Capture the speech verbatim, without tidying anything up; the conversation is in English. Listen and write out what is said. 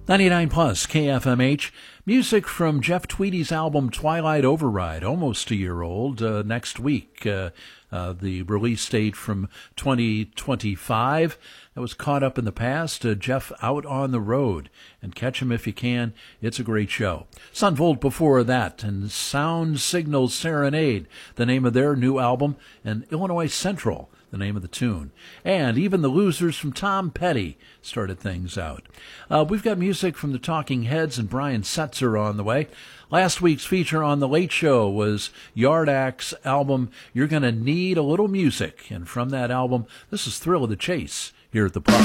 ninety-nine plus K F M H. Music from Jeff Tweedy's album Twilight Override, almost a year old, uh, next week. Uh, uh, the release date from twenty twenty-five. That was caught up in the past. Uh, Jeff Out on the Road. And catch him if you can. It's a great show. Sunvolt before that, and Sound Signal Serenade, the name of their new album, and Illinois Central, the name of the tune. And even the Losers from Tom Petty started things out. Uh, we've got music from the Talking Heads and Brian Setzer on the way. Last week's feature on The Late Show was Yardac's album, You're Gonna Need a Little Music. And from that album, this is Thrill of the Chase here at the Park.